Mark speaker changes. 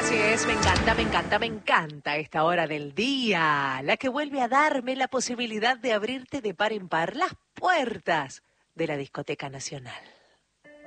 Speaker 1: Así es, me encanta, me encanta, me encanta esta hora del día, la que vuelve a darme la posibilidad de abrirte de par en par las puertas de la Discoteca Nacional.